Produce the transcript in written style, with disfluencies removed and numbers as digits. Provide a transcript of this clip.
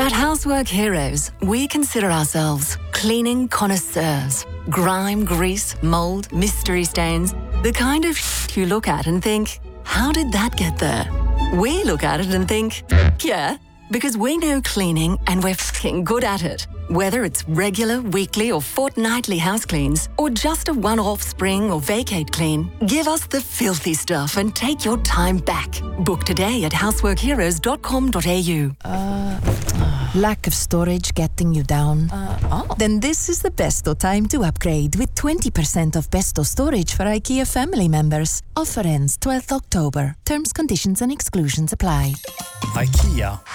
At Housework Heroes, we consider ourselves cleaning connoisseurs. Grime, grease, mold, mystery stains, the kind of you look at and think, how did that get there? We look at it and think, yeah, because we know cleaning and we're f***ing good at it. Whether it's regular, weekly or fortnightly house cleans, or just a one-off spring or vacate clean, give us the filthy stuff and take your time back. Book today at houseworkheroes.com.au. Lack of storage getting you down? Then this is the Besto time to upgrade with 20% off Besto storage for IKEA family members. Offer ends 12th October. Terms, conditions and exclusions apply. IKEA.